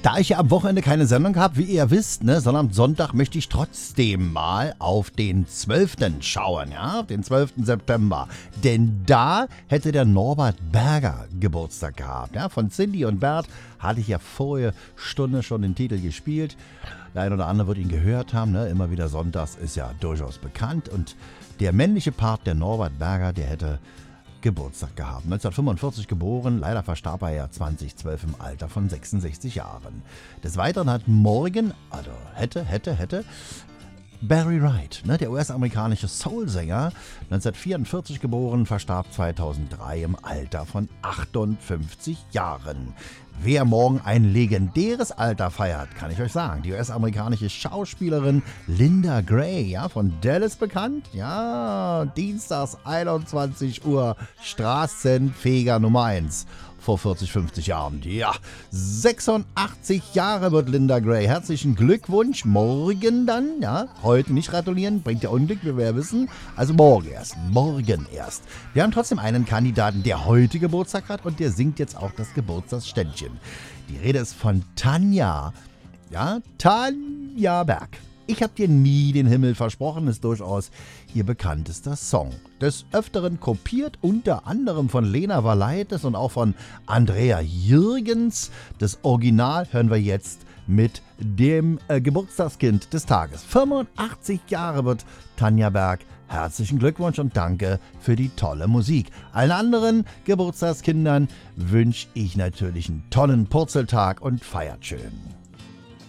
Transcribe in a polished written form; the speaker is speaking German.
Da ich ja am Wochenende keine Sendung habe, wie ihr wisst, ne, sondern am Sonntag möchte ich trotzdem mal auf den 12. schauen, ja, auf den 12. September. Denn da hätte der Norbert Berger Geburtstag gehabt. Ja. Von Cindy und Bert hatte ich ja vorige Stunde schon den Titel gespielt. Der eine oder andere wird ihn gehört haben, ne? Immer wieder sonntags, ist ja durchaus bekannt. Und der männliche Part, der Norbert Berger, der hätte Geburtstag gehabt. 1945 geboren, leider verstarb er ja 2012 im Alter von 66 Jahren. Des Weiteren hat morgen, also hätte, Barry Wright, ne, der US-amerikanische Soul-Sänger, 1944 geboren, verstarb 2003 im Alter von 58 Jahren. Wer morgen ein legendäres Alter feiert, kann ich euch sagen. Die US-amerikanische Schauspielerin Linda Gray, ja, von Dallas bekannt. Ja, dienstags 21 Uhr, Straßenfeger Nummer 1. Vor 40, 50 Jahren. Ja, 86 Jahre wird Linda Gray. Herzlichen Glückwunsch. Morgen dann, ja, heute nicht gratulieren, bringt ja Unglück, wie wir ja wissen. Also morgen erst. Wir haben trotzdem einen Kandidaten, der heute Geburtstag hat und der singt jetzt auch das Geburtstagsständchen. Die Rede ist von Tanja. Ja, Tanja Berg. Ich hab dir nie den Himmel versprochen, ist durchaus ihr bekanntester Song. Des Öfteren kopiert unter anderem von Lena Valaitis und auch von Andrea Jürgens. Das Original hören wir jetzt mit dem Geburtstagskind des Tages. 85 Jahre wird Tanja Berg. Herzlichen Glückwunsch und danke für die tolle Musik. Allen anderen Geburtstagskindern wünsche ich natürlich einen tollen Purzeltag und feiert schön.